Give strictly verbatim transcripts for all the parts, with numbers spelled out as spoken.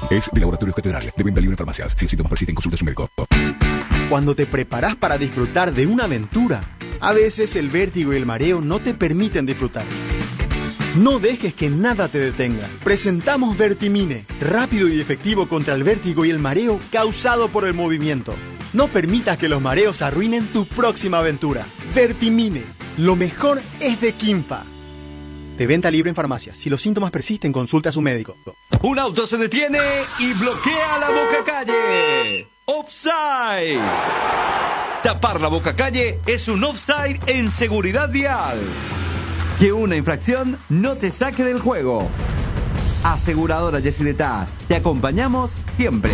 Es de Laboratorios Catedral. De venta libre en farmacias. Si los síntomas persisten, consulte a su médico. Cuando te preparas para disfrutar de una aventura, a veces el vértigo y el mareo no te permiten disfrutar. No dejes que nada te detenga. Presentamos Vertimine, rápido y efectivo contra el vértigo y el mareo causado por el movimiento. No permitas que los mareos arruinen tu próxima aventura. Vertimine, lo mejor es de Quimpa. De venta libre en farmacias. Si los síntomas persisten, consulta a su médico. Un auto se detiene y bloquea la bocacalle. Offside. Tapar la bocacalle es un offside en seguridad vial. Que una infracción no te saque del juego. Aseguradora Yesidetá, te acompañamos siempre.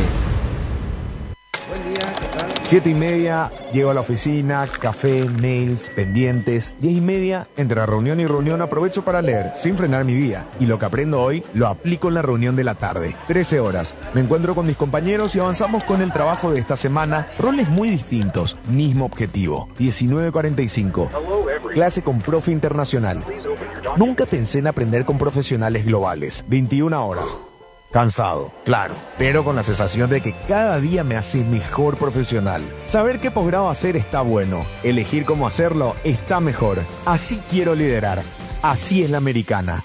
Buen día, ¿qué tal? Siete y media, llego a la oficina, café, nails, pendientes. Diez y media, entre reunión y reunión aprovecho para leer, sin frenar mi día. Y lo que aprendo hoy, lo aplico en la reunión de la tarde. Trece horas, me encuentro con mis compañeros y avanzamos con el trabajo de esta semana. Roles muy distintos, mismo objetivo. diecinueve cuarenta y cinco, clase con profe internacional. Nunca pensé en aprender con profesionales globales. veintiuna horas. Cansado, claro, pero con la sensación de que cada día me hace mejor profesional. Saber qué posgrado hacer está bueno, elegir cómo hacerlo está mejor. Así quiero liderar, así es la americana.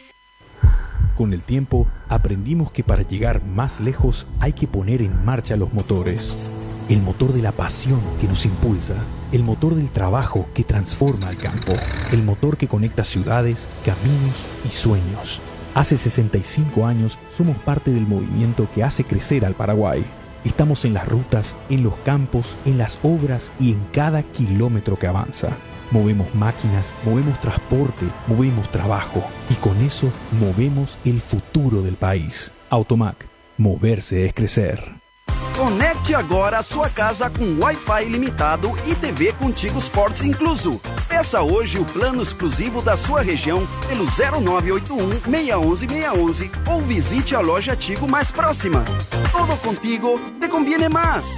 Con el tiempo, aprendimos que para llegar más lejos hay que poner en marcha los motores. El motor de la pasión que nos impulsa, el motor del trabajo que transforma al campo, el motor que conecta ciudades, caminos y sueños. Hace sesenta y cinco años somos parte del movimiento que hace crecer al Paraguay. Estamos en las rutas, en los campos, en las obras y en cada kilómetro que avanza. Movemos máquinas, movemos transporte, movemos trabajo y con eso movemos el futuro del país. Automac, moverse es crecer. Conecte agora a sua casa com Wi-Fi ilimitado e T V Contigo Sports incluso. Peça hoje o plano exclusivo da sua região pelo zero nove oito um, seis um um, seis um um ou visite a loja Tigo mais próxima. Todo contigo te conviene más.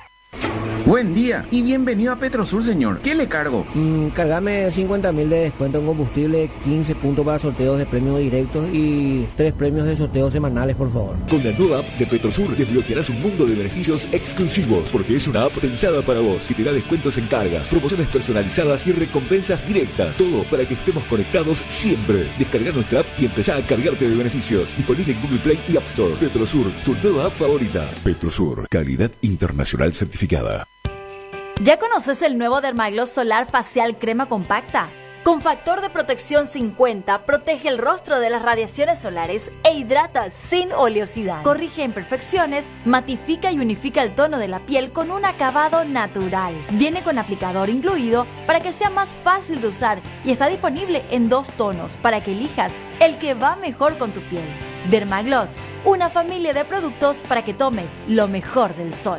Buen día y bienvenido a Petrosur, señor. ¿Qué le cargo? Mm, cargame cincuenta mil de descuento en combustible, quince puntos para sorteos de premios directos y tres premios de sorteos semanales, por favor. Con la nueva app de Petrosur desbloquearás un mundo de beneficios exclusivos, porque es una app pensada para vos, que te da descuentos en cargas, promociones personalizadas y recompensas directas. Todo para que estemos conectados siempre. Descarga nuestra app y empezá a cargarte de beneficios. Disponible en Google Play y App Store. Petrosur, tu nueva app favorita. Petrosur, calidad internacional certificada. ¿Ya conoces el nuevo Dermagloss Solar Facial Crema Compacta? Con factor de protección cincuenta, protege el rostro de las radiaciones solares e hidrata sin oleosidad. Corrige imperfecciones, matifica y unifica el tono de la piel con un acabado natural. Viene con aplicador incluido para que sea más fácil de usar y está disponible en dos tonos para que elijas el que va mejor con tu piel. Dermagloss, una familia de productos para que tomes lo mejor del sol.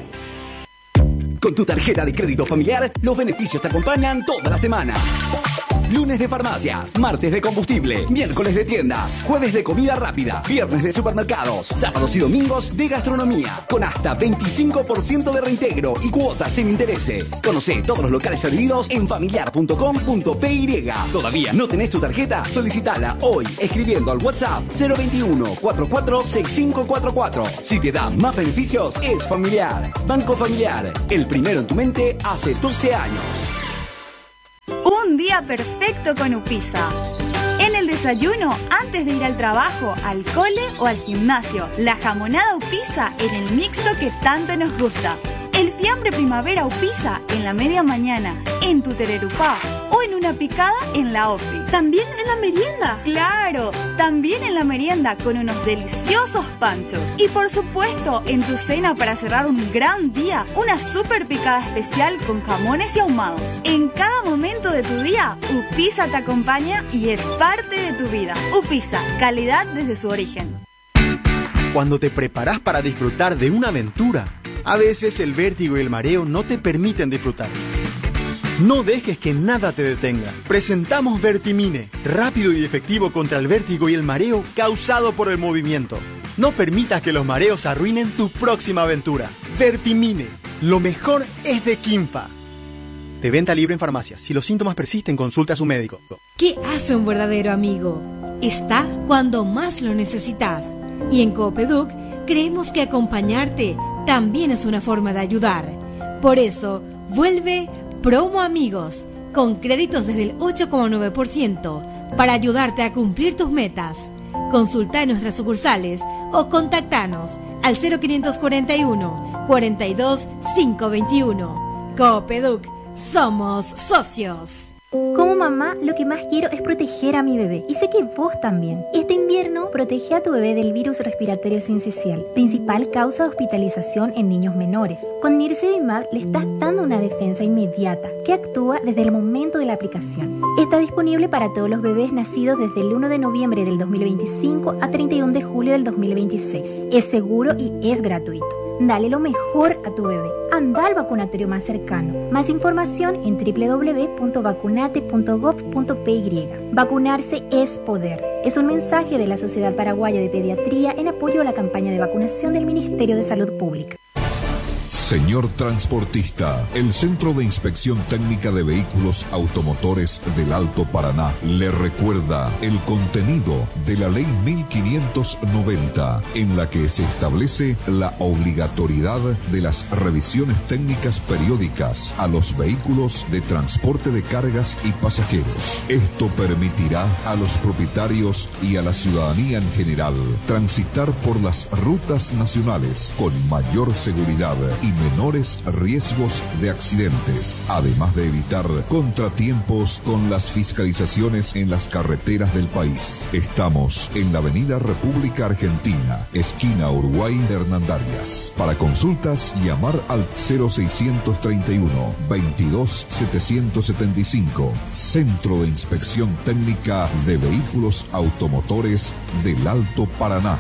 Con tu tarjeta de crédito familiar, los beneficios te acompañan toda la semana. Lunes de farmacias, martes de combustible, miércoles de tiendas, jueves de comida rápida, viernes de supermercados, sábados y domingos de gastronomía, con hasta veinticinco por ciento de reintegro y cuotas sin intereses. Conoce todos los locales servidos en familiar punto com punto p y. ¿Todavía no tenés tu tarjeta? Solicitala hoy escribiendo al WhatsApp cero veintiuno, cuarenta y cuatro, sesenta y cinco cuarenta y cuatro. Si te da más beneficios, es Familiar. Banco Familiar, el primero en tu mente hace doce años. Un día perfecto con Upisa. En el desayuno, antes de ir al trabajo, al cole o al gimnasio, la jamonada Upisa en el mixto que tanto nos gusta. El fiambre primavera Upisa en la media mañana, en tu tererupá o en una picada en la ofi. ¿También en la merienda? ¡Claro! También en la merienda con unos deliciosos panchos. Y por supuesto, en tu cena para cerrar un gran día, una super picada especial con jamones y ahumados. En cada momento de tu día, Upisa te acompaña y es parte de tu vida. Upisa, calidad desde su origen. Cuando te preparas para disfrutar de una aventura, a veces el vértigo y el mareo no te permiten disfrutar. No dejes que nada te detenga. Presentamos Vertimine, rápido y efectivo contra el vértigo y el mareo causado por el movimiento. No permitas que los mareos arruinen tu próxima aventura. Vertimine, lo mejor es de Quimpa. De venta libre en farmacias. Si los síntomas persisten, consulta a su médico. ¿Qué hace un verdadero amigo? Está cuando más lo necesitas. Y en Coopeduc creemos que acompañarte también es una forma de ayudar. Por eso, vuelve Promo Amigos, con créditos desde el ocho coma nueve por ciento, para ayudarte a cumplir tus metas. Consulta en nuestras sucursales o contactanos al cero quinientos cuarenta y uno, cuarenta y dos, quinientos veintiuno. Coopeduc, somos socios. Como mamá, lo que más quiero es proteger a mi bebé, y sé que vos también. Este invierno, protege a tu bebé del virus respiratorio sincicial, principal causa de hospitalización en niños menores. Con Nirsevimab le estás dando una defensa inmediata, que actúa desde el momento de la aplicación. Está disponible para todos los bebés nacidos desde el uno de noviembre del dos mil veinticinco a treinta y uno de julio del dos mil veintiséis. Es seguro y es gratuito. Dale lo mejor a tu bebé. Anda al vacunatorio más cercano. Más información en doble u doble u doble u punto vacunate punto gov punto p y. Vacunarse es poder. Es un mensaje de la Sociedad Paraguaya de Pediatría en apoyo a la campaña de vacunación del Ministerio de Salud Pública. Señor transportista, el Centro de Inspección Técnica de Vehículos Automotores del Alto Paraná le recuerda el contenido de la Ley mil quinientos noventa, en la que se establece la obligatoriedad de las revisiones técnicas periódicas a los vehículos de transporte de cargas y pasajeros. Esto permitirá a los propietarios y a la ciudadanía en general transitar por las rutas nacionales con mayor seguridad y menores riesgos de accidentes, además de evitar contratiempos con las fiscalizaciones en las carreteras del país. Estamos en la Avenida República Argentina, esquina Uruguay de Hernandarias. Para consultas, llamar al cero seiscientos treinta y uno, veintidós, setecientos setenta y cinco. Centro de Inspección Técnica de Vehículos Automotores del Alto Paraná.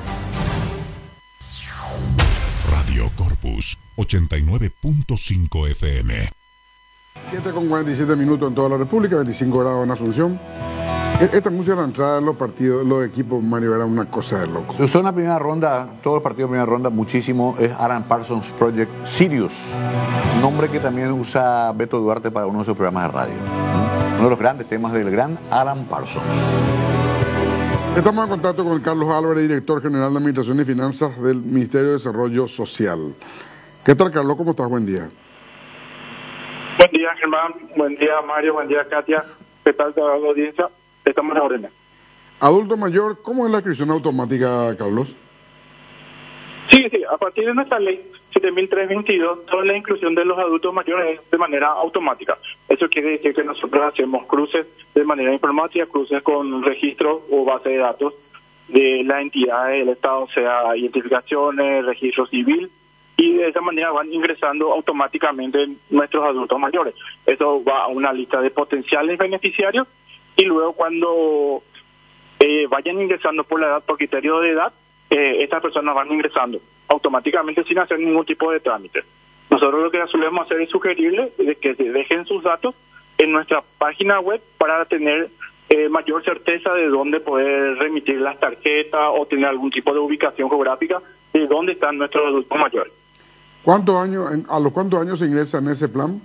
Radio Corpus ochenta y nueve punto cinco F M. siete con cuarenta y siete minutos en toda la República, veinticinco grados en Asunción. Esta música de la entrada de los partidos, los equipos, Mario, era una cosa de loco. Se usó en la primera ronda, todos los partidos de primera ronda, muchísimo, es Alan Parsons Project Sirius, nombre que también usa Beto Duarte para uno de sus programas de radio. ¿Mm? Uno de los grandes temas del gran Alan Parsons. Estamos en contacto con Carlos Álvarez, director general de Administración y Finanzas del Ministerio de Desarrollo Social. ¿Qué tal, Carlos? ¿Cómo estás? Buen día. Buen día, Germán. Buen día, Mario. Buen día, Katia. ¿Qué tal toda la audiencia? Estamos en orden. Adulto mayor, ¿cómo es la inscripción automática, Carlos? Sí, sí. A partir de nuestra ley siete mil trescientos veintidós, toda la inclusión de los adultos mayores es de manera automática. Eso quiere decir que nosotros hacemos cruces de manera informática, cruces con registro o base de datos de la entidad del Estado, sea identificaciones, registro civil, y de esa manera van ingresando automáticamente nuestros adultos mayores. Eso va a una lista de potenciales beneficiarios, y luego cuando eh, vayan ingresando por la edad, por criterio de edad, eh, estas personas van ingresando automáticamente sin hacer ningún tipo de trámite. Nosotros lo que solemos hacer es sugerirles de que se dejen sus datos en nuestra página web para tener eh, mayor certeza de dónde poder remitir las tarjetas o tener algún tipo de ubicación geográfica de dónde están nuestros adultos mayores. ¿Cuántos años, a los cuántos años se ingresa en ese plan?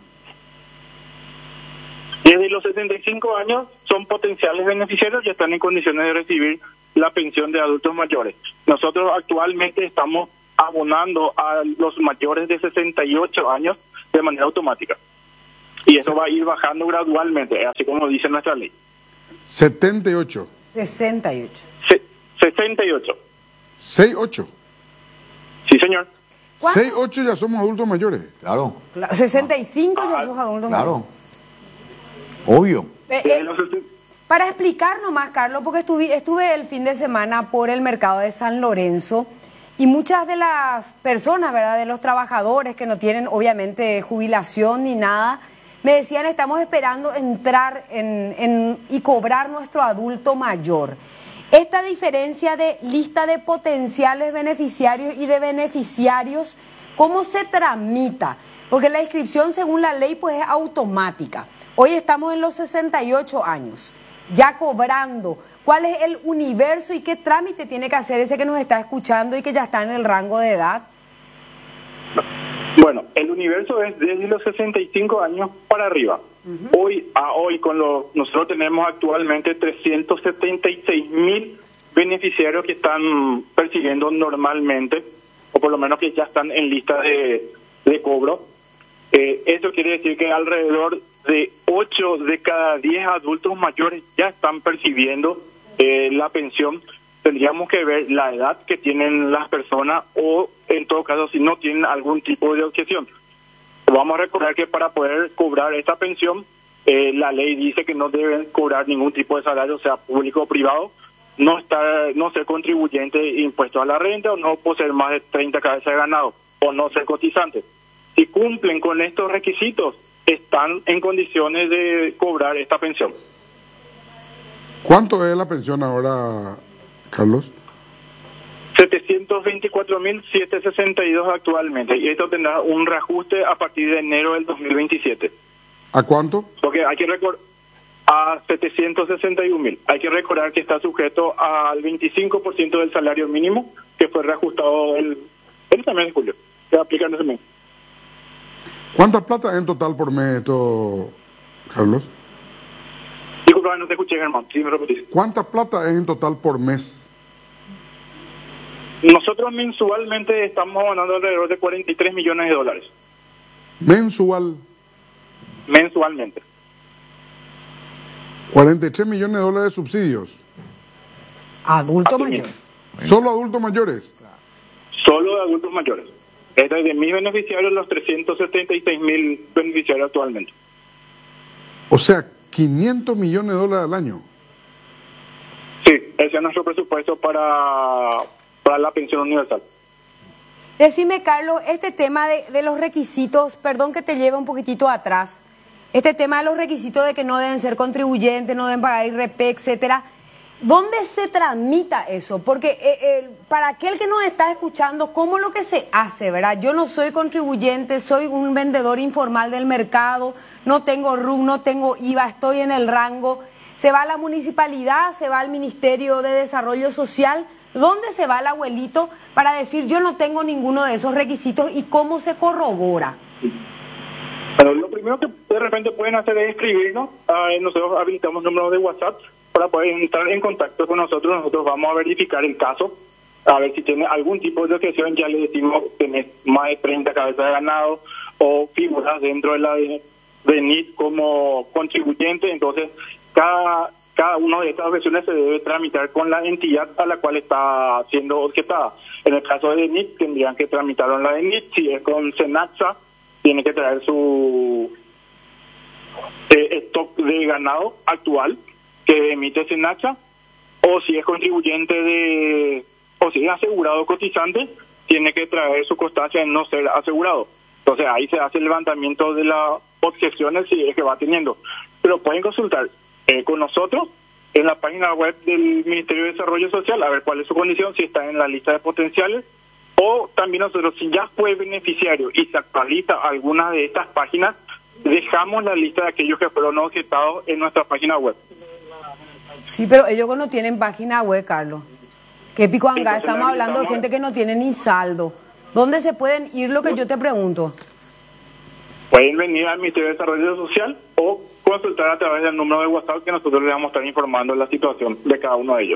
Desde los setenta y cinco años son potenciales beneficiarios y están en condiciones de recibir la pensión de adultos mayores. Nosotros actualmente estamos abonando a los mayores de sesenta y ocho años de manera automática. Y eso va a ir bajando gradualmente, así como dice nuestra ley. setenta y ocho. sesenta y ocho. Se, sesenta y ocho. sesenta y ocho. Sí, señor. sesenta y ocho ya somos adultos mayores. Claro. sesenta y cinco ya somos adultos claro. mayores. Obvio. Eh, eh, para explicar nomás, Carlos, porque estuve, estuve el fin de semana por el mercado de San Lorenzo y muchas de las personas, ¿verdad?, de los trabajadores que no tienen obviamente jubilación ni nada, me decían, estamos esperando entrar en, en, y cobrar nuestro adulto mayor. Esta diferencia de lista de potenciales beneficiarios y de beneficiarios, ¿cómo se tramita? Porque la inscripción, según la ley, pues es automática. Hoy estamos en los sesenta y ocho años, ya cobrando. ¿Cuál es el universo y qué trámite tiene que hacer ese que nos está escuchando y que ya está en el rango de edad? Bueno, el universo es desde los sesenta y cinco años para arriba. Uh-huh. Hoy a hoy, con lo nosotros tenemos actualmente trescientos setenta y seis mil beneficiarios que están persiguiendo normalmente por lo menos que ya están en lista de, de cobro. Eh, eso quiere decir que alrededor de ocho de cada diez adultos mayores ya están percibiendo eh, la pensión. Tendríamos que ver la edad que tienen las personas o, en todo caso, si no tienen algún tipo de objeción. Vamos a recordar que para poder cobrar esta pensión, eh, la ley dice que no deben cobrar ningún tipo de salario, sea público o privado, no estar, no ser contribuyente impuesto a la renta, o no poseer más de treinta cabezas de ganado, o no ser cotizante. Si cumplen con estos requisitos, están en condiciones de cobrar esta pensión. ¿Cuánto es la pensión ahora, Carlos? setecientos veinticuatro mil setecientos sesenta y dos actualmente, y esto tendrá un reajuste a partir de enero del dos mil veintisiete. ¿A cuánto? Porque hay que recordar a setecientos sesenta y un mil. Hay que recordar que está sujeto al veinticinco por ciento del salario mínimo, que fue reajustado el, el mes de julio. Se aplica en ese mes. ¿Cuánta plata en total por mes esto, Carlos? Disculpa, no te escuché, Germán. Sí, me repetís. ¿Cuánta plata es en total por mes? Nosotros mensualmente estamos ganando alrededor de cuarenta y tres millones de dólares. ¿Mensual? Mensualmente. cuarenta y tres millones de dólares de subsidios. Adultos mayores. ¿Solo adultos mayores? Solo de adultos mayores. Este es de mis beneficiarios, los trescientos setenta y seis mil beneficiarios actualmente. O sea, quinientos millones de dólares al año. Sí, ese es nuestro presupuesto para, para la pensión universal. Decime, Carlos, este tema de, de los requisitos, perdón que te lleve un poquitito atrás, este tema de los requisitos de que no deben ser contribuyentes, no deben pagar I R P, etcétera, ¿dónde se tramita eso? Porque eh, eh, para aquel que nos está escuchando, ¿cómo lo que se hace, verdad? Yo no soy contribuyente, soy un vendedor informal del mercado, no tengo R U C, no tengo I V A, estoy en el rango. Se va a la municipalidad, se va al Ministerio de Desarrollo Social. ¿Dónde se va el abuelito para decir yo no tengo ninguno de esos requisitos y cómo se corrobora? Bueno, lo primero que de repente pueden hacer es escribirnos. Uh, nosotros habilitamos números de WhatsApp para poder entrar en contacto con nosotros.Nosotros vamos a verificar el caso, a ver si tiene algún tipo de objeción. Ya le decimos, tenés más de treinta cabezas de ganado o figuras dentro de la de, de N I T como contribuyente. Entonces, cada, cada una de estas objeciones se debe tramitar con la entidad a la cual está siendo objetada. En el caso de N I T, tendrían que tramitarlo en la de N I T. Si es con SENAXA, tiene que traer su eh, stock de ganado actual que emite SENAXA, o si es contribuyente de, o si es asegurado cotizante, tiene que traer su constancia de no ser asegurado. Entonces ahí se hace el levantamiento de las objeciones si es que va teniendo. Pero pueden consultar eh, con nosotros en la página web del Ministerio de Desarrollo Social a ver cuál es su condición, si está en la lista de potenciales, o también nosotros, si ya fue beneficiario y se actualiza alguna de estas páginas, dejamos la lista de aquellos que fueron objetados en nuestra página web. Sí, pero ellos no tienen página web, Carlos. ¿Qué pico anga? Estamos hablando de gente que no tiene ni saldo. ¿Dónde se pueden ir, lo que yo te pregunto? Pueden venir al Ministerio de Desarrollo Social o consultar a través del número de WhatsApp que nosotros les vamos a estar informando de la situación de cada uno de ellos.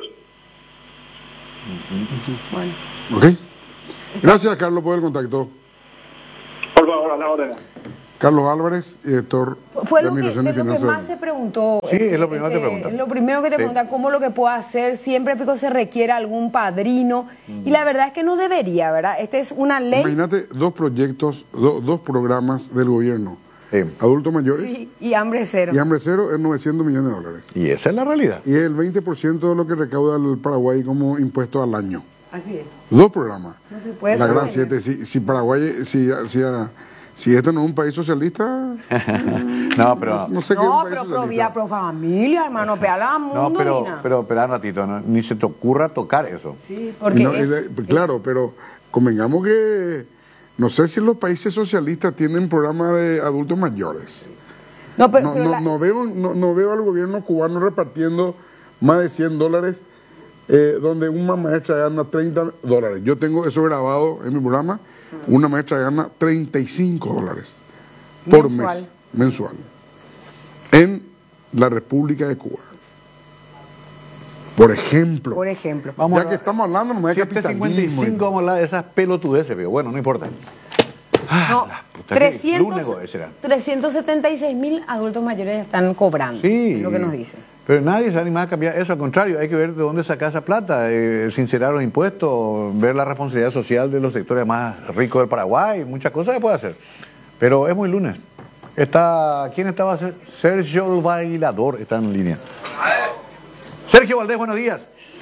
Bueno. Ok. Gracias, Carlos, por el contacto. Por favor, a la orden. Carlos Álvarez, director Fue de lo que, Administración y de lo que Finanzas. más se preguntó. Sí, es lo eh, primero que te pregunta. Lo primero que te Sí. pregunta, ¿cómo lo que puedo hacer? Siempre pico se requiere algún padrino. Y la verdad es que no debería, ¿verdad? Esta es una ley. Imagínate dos proyectos, do- dos programas del gobierno. Adultos mayores Sí, y hambre cero. y hambre cero es novecientos millones de dólares. Y esa es la realidad. Y es el veinte por ciento de lo que recauda el Paraguay como impuesto al año. Así es. Dos programas. No se puede La gran sostener. siete. Si, si Paraguay, si, si, si este no es un país socialista, No, pero... no, no sé qué es un No, país pero pro socialista. vida, pro familia, hermano, peala mundo. No, pero, Nina. pero espera un ratito, ¿no? Ni se te ocurra tocar eso. Sí, Y porque no, y es- de- claro, pero convengamos que no sé si los países socialistas tienen programa de adultos mayores. No, pero, no, pero no, la- no veo, no, no veo al gobierno cubano repartiendo más de cien dólares, eh, donde una maestra gana treinta dólares. Yo tengo eso grabado en mi programa. Una maestra gana treinta y cinco dólares por Mensual. mes, mensual, en la República de Cuba. Por ejemplo. Por ejemplo. Vamos ya a- que estamos hablando, no me da siete cincuenta y cinco vamos a hablar de esas pelotudeces, pero bueno, no importa. No, Puta, ¿qué trescientos, lunes, güey, será? trescientos setenta y seis mil adultos mayores están cobrando. Sí. Es lo que nos dicen. Pero nadie se anima a cambiar eso, al contrario, hay que ver de dónde sacar esa plata, eh, sincerar los impuestos, ver la responsabilidad social de los sectores más ricos del Paraguay, muchas cosas se puede hacer. Pero es muy lunes. Está, ¿quién estaba? Sergio el Bailador está en línea. Sergio Valdés, buenos días.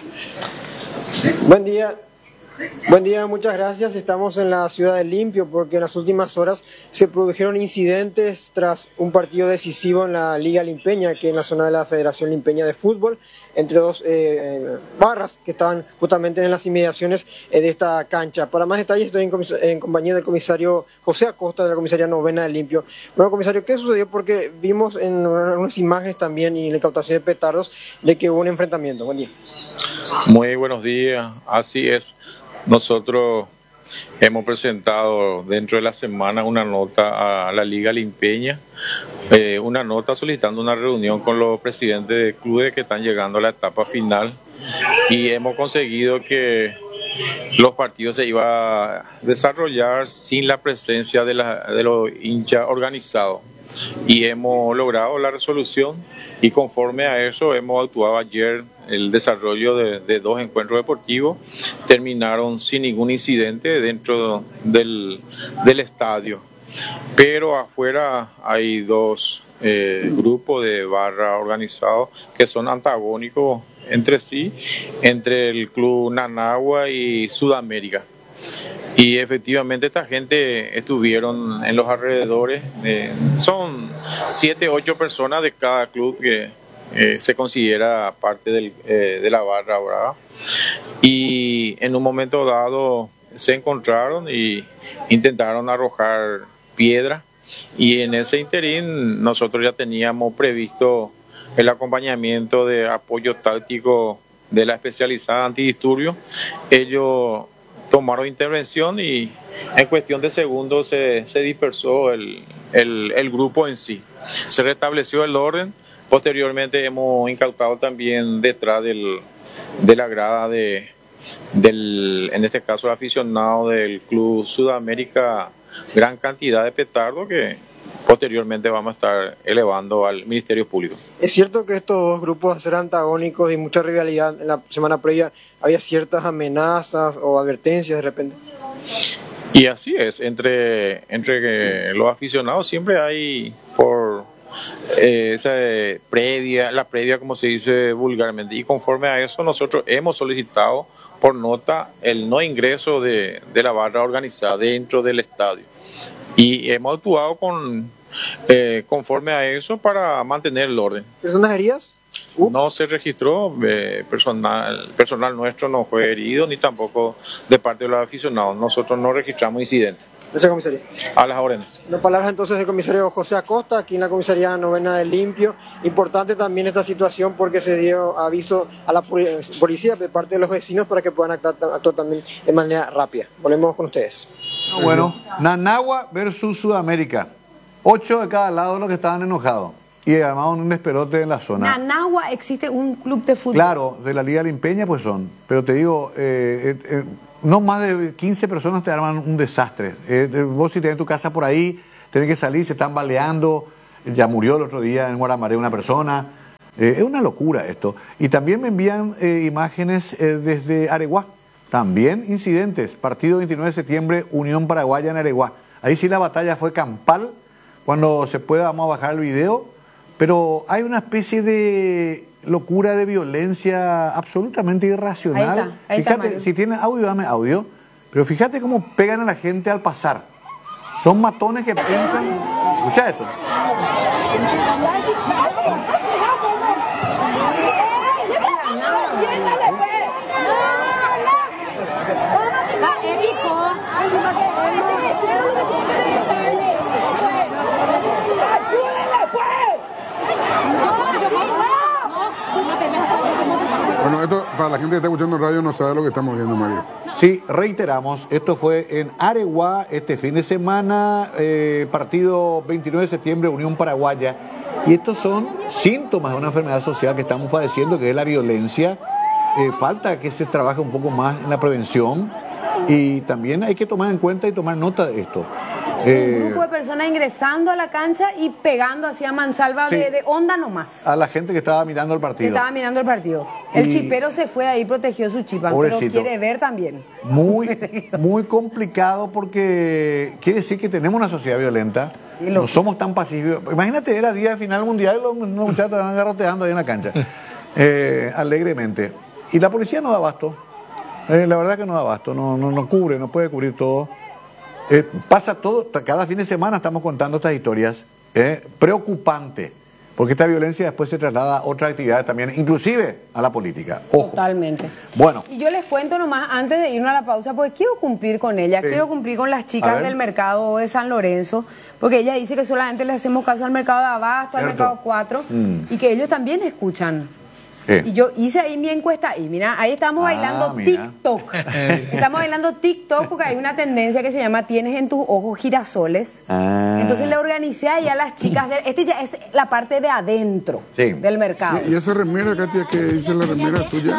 Buen día. Buen día, muchas gracias. Estamos en la ciudad de Limpio porque en las últimas horas se produjeron incidentes tras un partido decisivo en la Liga Limpeña, que en la zona de la Federación Limpeña de Fútbol, entre dos eh, barras que estaban justamente en las inmediaciones eh, de esta cancha. Para más detalles estoy en, comis- en compañía del comisario José Acosta de la comisaría novena de Limpio. Bueno, comisario, ¿qué sucedió? Porque vimos en unas imágenes también y en la incautación de petardos de que hubo un enfrentamiento. Buen día. Muy buenos días, así es. Nosotros hemos presentado dentro de la semana una nota a la Liga Limpeña, eh, una nota solicitando una reunión con los presidentes de clubes que están llegando a la etapa final y hemos conseguido que los partidos se iban a desarrollar sin la presencia de, la, de los hinchas organizados. Y hemos logrado la resolución y conforme a eso hemos actuado ayer. El desarrollo de, de dos encuentros deportivos terminaron sin ningún incidente dentro del, del estadio, pero afuera hay dos eh, grupos de barra organizados que son antagónicos entre sí, entre el club Nanagua y Sudamérica. Y efectivamente esta gente estuvieron en los alrededores, eh, son siete, ocho personas de cada club que eh, se considera parte del, eh, de la barra brava. Y en un momento dado se encontraron y intentaron arrojar piedra y en ese interín nosotros ya teníamos previsto el acompañamiento de apoyo táctico de la especializada antidisturbios. Ellos tomaron intervención y en cuestión de segundos se, se dispersó el, el, el grupo en sí. Se restableció el orden. Posteriormente hemos incautado también detrás del, de la grada de, del, en este caso el aficionado del Club Sudamérica, gran cantidad de petardos que posteriormente vamos a estar elevando al Ministerio Público. Es cierto que estos dos grupos, al ser antagónicos y mucha rivalidad, en la semana previa había ciertas amenazas o advertencias de repente. Y así es, entre, entre los aficionados siempre hay por eh, esa eh, previa, la previa como se dice vulgarmente, y conforme a eso nosotros hemos solicitado por nota el no ingreso de, de la barra organizada dentro del estadio. Y hemos actuado con eh, conforme a eso para mantener el orden. ¿Personas heridas? Uh. No se registró, eh, personal, personal nuestro no fue herido, ni tampoco de parte de los aficionados. Nosotros no registramos incidentes. Gracias, comisaría. A las órdenes. Las palabras entonces del comisario José Acosta, aquí en la comisaría novena de Limpio. Importante también esta situación porque se dio aviso a la policía de parte de los vecinos para que puedan actuar, actuar también de manera rápida. Volvemos con ustedes. Bueno, Nanagua versus Sudamérica. Ocho de cada lado los que estaban enojados. Y armaron un despelote en la zona. Nanagua existe un club de fútbol. Claro, de la Liga Limpeña pues son. Pero te digo, eh, eh, eh, no más de quince personas te arman un desastre. Eh, eh, vos si tenés tu casa por ahí, tenés que salir, se están baleando. Ya murió el otro día en Guaramaré una persona. Eh, es una locura esto. Y también me envían eh, imágenes eh, desde Areguá. También incidentes. Partido veintinueve de septiembre, Unión Paraguaya en Areguá. Ahí sí la batalla fue campal. Cuando se pueda vamos a bajar el video. Pero hay una especie de locura de violencia absolutamente irracional. Ahí está, ahí está, fíjate, Mario. si tiene audio, dame audio. Pero fíjate cómo pegan a la gente al pasar. Son matones que piensan... Escucha esto. Bueno, esto para la gente que está escuchando radio no sabe lo que estamos viendo, María. Sí, reiteramos, esto fue en Areguá este fin de semana, eh, partido veintinueve de septiembre, Unión Paraguaya. Y estos son síntomas de una enfermedad social que estamos padeciendo, que es la violencia eh, falta que se trabaje un poco más en la prevención y también hay que tomar en cuenta y tomar nota de esto. Eh, un grupo de personas ingresando a la cancha y pegando así a mansalva sí, de, de onda nomás. A la gente que estaba mirando el partido. Que estaba mirando el partido. El y... chipero se fue ahí, protegió su chipa, pero quiere ver también. Muy, muy complicado porque quiere decir que tenemos una sociedad violenta. No somos tan pasivos. Imagínate, era día de final mundial y los muchachos estaban garroteando ahí en la cancha. Eh, alegremente. Y la policía no da abasto. Eh, la verdad que no da abasto, no, no, no cubre, no puede cubrir todo. Eh, pasa todo, cada fin de semana estamos contando estas historias, eh, preocupante, porque esta violencia después se traslada a otras actividades también, inclusive a la política. Ojo. Totalmente. Bueno. Y yo les cuento nomás, antes de irnos a la pausa, porque quiero cumplir con ella, sí. quiero cumplir con las chicas del mercado de San Lorenzo, porque ella dice que solamente le hacemos caso al mercado de Abasto, al mercado cuatro, mm. y que ellos también escuchan. Sí. Y yo hice ahí mi encuesta y mira, ahí estamos ah, bailando mira. TikTok. Estamos bailando TikTok porque hay una tendencia que se llama tienes en tus ojos girasoles. Ah. Entonces le organicé ahí a las chicas. De, este ya es la parte de adentro sí. del mercado. ¿Y, y esa remera, Katia, que dice la remera tuya?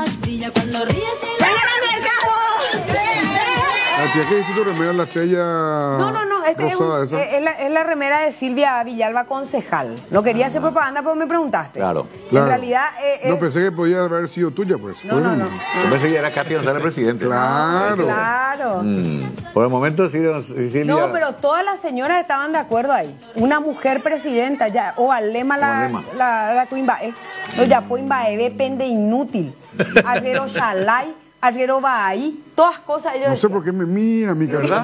Katia, ¿qué dice tu remera? La estrella No, no, no, este es, un, es, la, es la remera de Silvia Villalba, concejal. No quería hacer propaganda, pero me preguntaste. Claro. claro. En realidad eh, es... No, pensé que podía haber sido tuya, pues. No, no, no. Yo pensé que era Katia González presidente. Claro. Claro. Mm. Por el momento, Silvia... No, pero todas las señoras estaban de acuerdo ahí. Una mujer presidenta, ya, o Alema la, la, la Cuimbae. No, ya Cuimbae, depende inútil. Arguero Shalay. Arriero va ahí, todas cosas. Ellos no sé decían. por qué me mira, mi cara.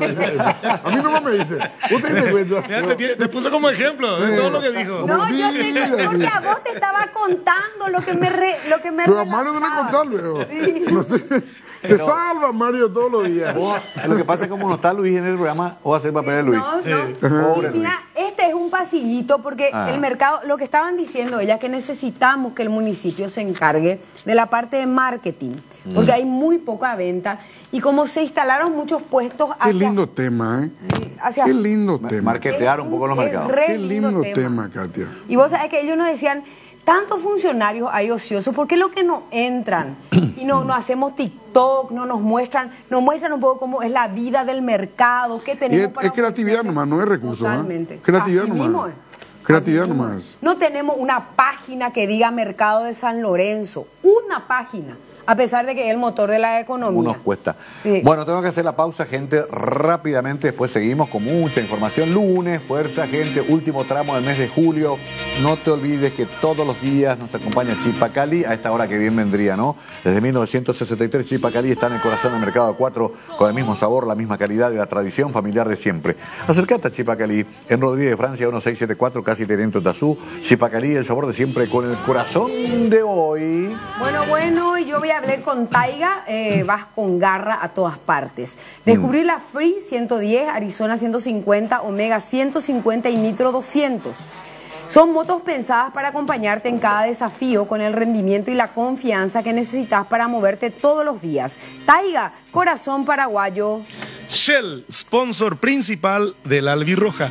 A mí no me dice. ¿Usted se cuenta? Mira, te, te puso como ejemplo de todo lo que dijo. No, yo te, porque a vos te estaba contando lo que me re, lo que me Pero a Mario debe contar luego. Sí. No sé. Se Pero, salva Mario todos los días. Vos, lo que pasa es que como no está Luis en el programa, vos hacer papel de Luis. No, no. Sí. Pobre y mira, Luis. Este es un pasillito porque ah. el mercado, lo que estaban diciendo ellas, que necesitamos que el municipio se encargue de la parte de marketing, porque mm. hay muy poca venta. Y como se instalaron muchos puestos hacia... Qué lindo tema, ¿eh? Sí, hacia Qué lindo tema. Marketear un poco los mercados. Qué lindo, lindo tema. tema, Katia. Y vos sabés que ellos nos decían... Tantos funcionarios hay ociosos, ¿por qué lo que no entran? Y no, no hacemos TikTok, no nos muestran, nos muestran un poco cómo es la vida del mercado, qué tenemos es, para es creatividad nomás, no es recursos. Totalmente. ¿eh? Creatividad Así nomás. Mismo es. Creatividad Así nomás. Mismo. No tenemos una página que diga Mercado de San Lorenzo, una página. A pesar de que es el motor de la economía. Nos cuesta. Sí. Bueno, tengo que hacer la pausa, gente, rápidamente. Después seguimos con mucha información. Lunes, fuerza, gente, último tramo del mes de julio. No te olvides que todos los días nos acompaña Chipacali, a esta hora que bien vendría, ¿no? Desde mil novecientos sesenta y tres, Chipacali está en el corazón del mercado cuatro, con el mismo sabor, la misma calidad y la tradición familiar de siempre. Acercate a Chipacali, en Rodríguez de Francia, dieciséis setenta y cuatro, casi Teniente Tazú. Chipacali, el sabor de siempre, con el corazón de hoy. Bueno, bueno, y yo voy a hablar con Taiga, eh, vas con garra a todas partes. Descubrí mm. la Free ciento diez, Arizona ciento cincuenta, Omega ciento cincuenta y Nitro doscientos. Son motos pensadas para acompañarte en cada desafío con el rendimiento y la confianza que necesitas para moverte todos los días. Taiga, corazón paraguayo. Shell, sponsor principal del Albirroja.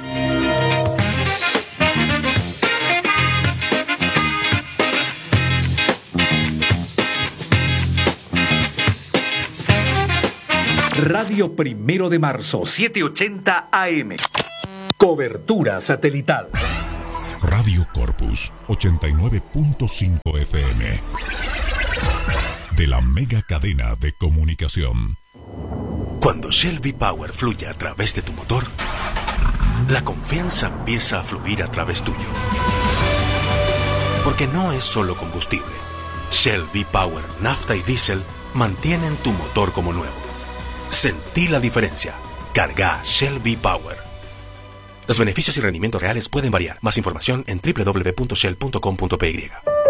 Radio Primero de Marzo, setecientos ochenta A M. Cobertura satelital. Radio Corpus, ochenta y nueve punto cinco F M. De la mega cadena de comunicación. Cuando Shell V-Power fluye a través de tu motor, la confianza empieza a fluir a través tuyo. Porque no es solo combustible. Shell V-Power, nafta y diésel mantienen tu motor como nuevo. Sentí la diferencia. Carga Shell V-Power. Los beneficios y rendimientos reales pueden variar. Más información en doble u doble u doble u punto shell punto com punto p y.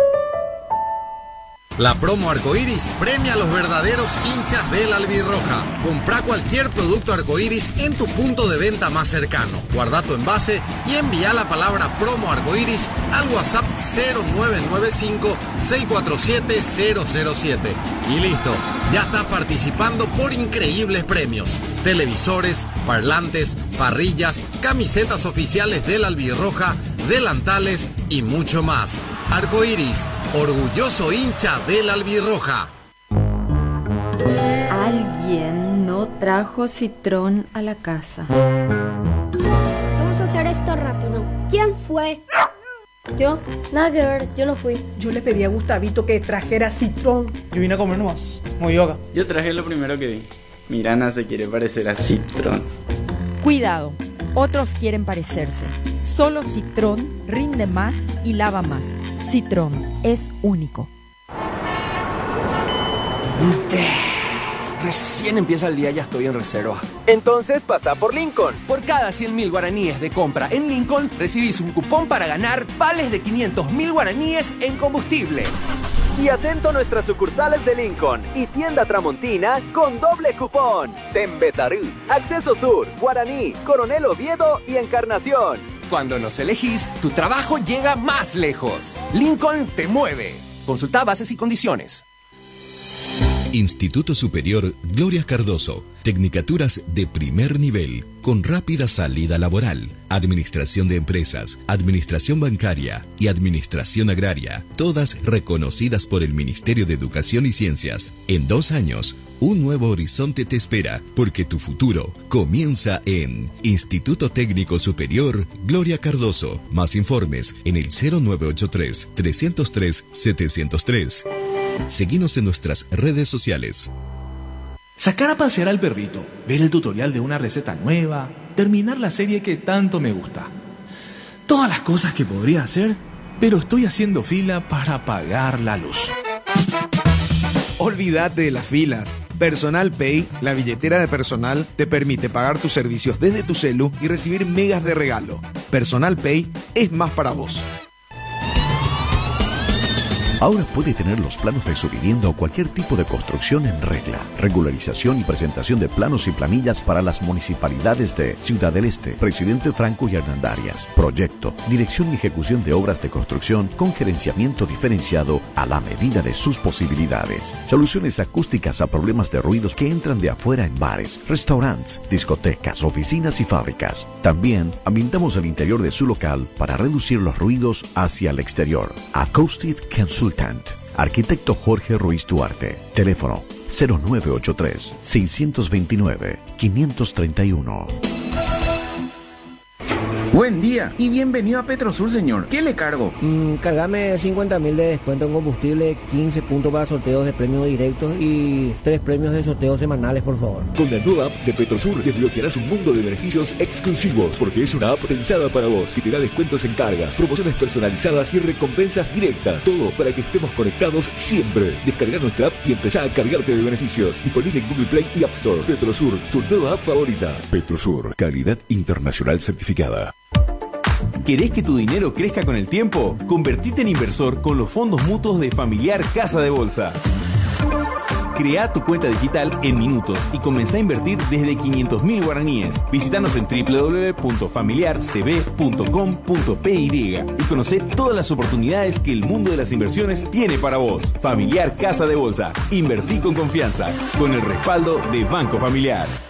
La promo Arcoiris premia a los verdaderos hinchas del Albirroja. Compra cualquier producto Arcoiris en tu punto de venta más cercano. Guarda tu envase y envía la palabra promo Arcoiris al WhatsApp cero nueve nueve cinco, seis cuatro siete, cero cero siete. Y listo, ya estás participando por increíbles premios. Televisores, parlantes, parrillas, camisetas oficiales del Albirroja, delantales y mucho más. Arcoiris, orgulloso hincha del Albirroja. Alguien no trajo citrón a la casa. Vamos a hacer esto rápido. ¿Quién fue? Yo, nada que ver, yo no fui. Yo le pedí a Gustavito que trajera citrón. Yo vine a comer nomás, muy yoga. Yo traje lo primero que vi. Mirana se quiere parecer a Citrón. Cuidado, otros quieren parecerse. Solo Citrón rinde más y lava más. Citrón es único. Recién empieza el día y ya estoy en reserva. Entonces pasa por Lincoln. Por cada cien mil guaraníes de compra en Lincoln, recibís un cupón para ganar vales de quinientos mil guaraníes en combustible. Y atento a nuestras sucursales de Lincoln y tienda Tramontina con doble cupón. Tembetarú, Acceso Sur, Guaraní, Coronel Oviedo y Encarnación. Cuando nos elegís, tu trabajo llega más lejos. Lincoln te mueve. Consulta bases y condiciones. Instituto Superior Gloria Cardoso. Tecnicaturas de primer nivel, con rápida salida laboral. Administración de empresas, administración bancaria y administración agraria. Todas reconocidas por el Ministerio de Educación y Ciencias. En dos años, un nuevo horizonte te espera, porque tu futuro comienza en Instituto Técnico Superior Gloria Cardoso. Más informes en el cero nueve ocho tres, tres cero tres, siete cero tres. Seguinos en nuestras redes sociales. Sacar a pasear al perrito, ver el tutorial de una receta nueva, terminar la serie que tanto me gusta. Todas las cosas que podría hacer, pero estoy haciendo fila para pagar la luz. Olvídate de las filas. Personal Pay, la billetera de personal, te permite pagar tus servicios desde tu celu y recibir megas de regalo. Personal Pay es más para vos. Ahora puede tener los planos de su vivienda o cualquier tipo de construcción en regla. Regularización y presentación de planos y planillas para las municipalidades de Ciudad del Este, Presidente Franco y Hernandarias. Proyecto, dirección y ejecución de obras de construcción con gerenciamiento diferenciado a la medida de sus posibilidades. Soluciones acústicas a problemas de ruidos que entran de afuera en bares, restaurantes, discotecas, oficinas y fábricas. También ambientamos el interior de su local para reducir los ruidos hacia el exterior. Acoustic Consultant. Arquitecto Jorge Ruiz Duarte. Teléfono cero nueve ocho tres, seis dos nueve, cinco tres uno. Buen día y bienvenido a Petrosur, señor. ¿Qué le cargo? Mm, cargame cincuenta mil de descuento en combustible, quince puntos para sorteos de premios directos y tres premios de sorteos semanales, por favor. Con la nueva app de Petrosur desbloquearás un mundo de beneficios exclusivos, porque es una app pensada para vos, que te da descuentos en cargas, promociones personalizadas y recompensas directas. Todo para que estemos conectados siempre. Descarga nuestra app y empezá a cargarte de beneficios. Disponible en Google Play y App Store. Petrosur, tu nueva app favorita. Petrosur, calidad internacional certificada. ¿Querés que tu dinero crezca con el tiempo? Convertite en inversor con los fondos mutuos de Familiar Casa de Bolsa. Crea tu cuenta digital en minutos y comenzá a invertir desde quinientos mil guaraníes. Visítanos en doble u doble u doble u punto familiar c b punto com punto p y y conocé todas las oportunidades que el mundo de las inversiones tiene para vos. Familiar Casa de Bolsa. Invertí con confianza, con el respaldo de Banco Familiar.